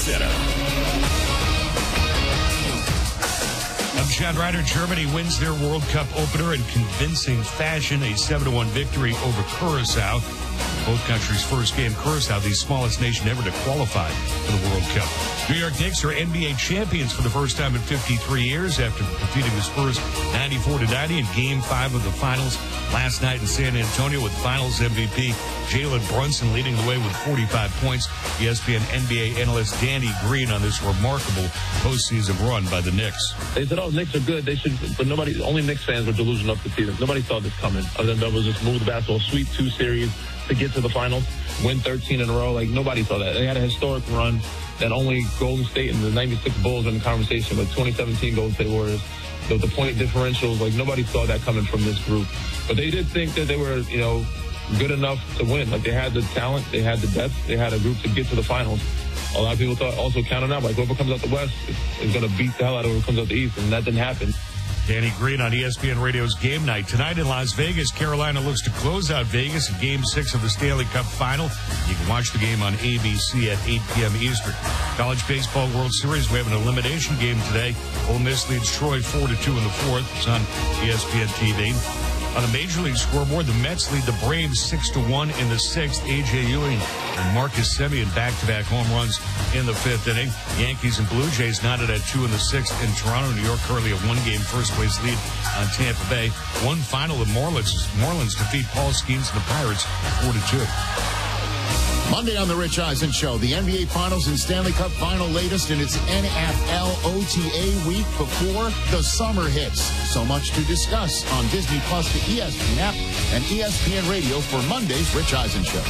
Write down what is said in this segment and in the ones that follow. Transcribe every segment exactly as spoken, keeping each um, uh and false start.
Center. I'm Chad Ryder. Germany wins their World Cup opener in convincing fashion, a seven to one victory over Curaçao. Both countries' first game. Curaçao, the smallest nation ever to qualify for the World Cup. New York Knicks are N B A champions for the first time in fifty-three years after defeating the Spurs ninety-four to ninety in Game five of the Finals last night in San Antonio, with Finals M V P Jalen Brunson leading the way with forty-five points. E S P N N B A analyst Danny Green on this remarkable postseason run by the Knicks. They said, oh, Knicks are good. They should, but nobody, only Knicks fans were delusional enough to see them. Nobody saw this coming. Other than that was just move the basketball, sweep two series to get to the finals, win thirteen in a row. Like, nobody saw that. They had a historic run that only Golden State and the ninety-six Bulls in the conversation, but twenty seventeen Golden State Warriors, the, the point differentials, like, nobody saw that coming from this group. But they did think that they were, you know, good enough to win. Like, they had the talent, they had the depth, they had a group to get to the finals. A lot of people thought, also counted out, like, whoever comes out the West is, is going to beat the hell out of whoever comes out the East, and that didn't happen. Danny Green on E S P N Radio's Game Night. Tonight in Las Vegas, Carolina looks to close out Vegas in Game six of the Stanley Cup Final. You can watch the game on A B C at eight p.m. Eastern. College Baseball World Series, we have an elimination game today. Ole Miss leads Troy four to two in the fourth. It's on E S P N T V. On the Major League scoreboard, the Mets lead the Braves six to one in the sixth. A J Ewing and Marcus Semien back-to-back home runs in the fifth inning. Yankees and Blue Jays knotted at two in the sixth in Toronto. New York currently a one-game first-place lead on Tampa Bay. One final, the Marlins, Marlins defeat Paul Skeens and the Pirates four to two. Monday on the Rich Eisen Show, the N B A Finals and Stanley Cup Final latest in its N F L O T A week before the summer hits. So much to discuss on Disney Plus, the E S P N app, and E S P N Radio for Monday's Rich Eisen Show.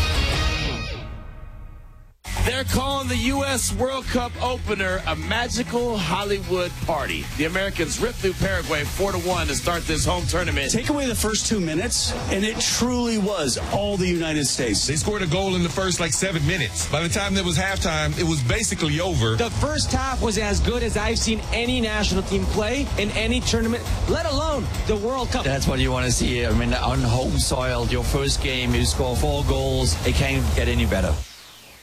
They're calling the U S World Cup opener a magical Hollywood party. The Americans ripped through Paraguay four to one to start this home tournament. Take away the first two minutes, and it truly was all the United States. They scored a goal in the first, like, seven minutes. By the time there was halftime, it was basically over. The first half was as good as I've seen any national team play in any tournament, let alone the World Cup. That's what you want to see. I mean, on home soil, your first game, you score four goals. It can't get any better.